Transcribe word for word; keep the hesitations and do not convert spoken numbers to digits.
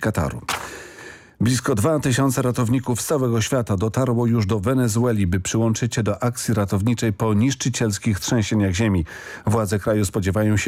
Kataru. Blisko dwa tysiące ratowników z całego świata dotarło już do Wenezueli, by przyłączyć się do akcji ratowniczej po niszczycielskich trzęsieniach ziemi. Władze kraju spodziewają się